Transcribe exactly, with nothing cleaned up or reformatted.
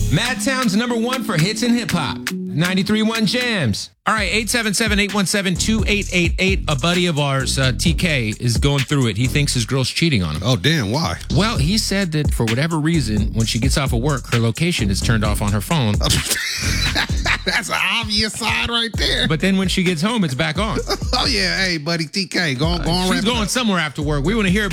Madtown's number one for hits and hip hop. ninety-three point one Jams. All right, eight seven seven, eight one seven, two eight eight eight. A buddy of ours, uh, T K, is going through it. He thinks his girl's cheating on him. Oh, damn, why? Well, he said that for whatever reason, when she gets off of work, her location is turned off on her phone. That's an obvious sign right there. But then when she gets home, it's back on. Oh, yeah. Hey, buddy, T K, go on, go on. She's going somewhere after work. We want to hear about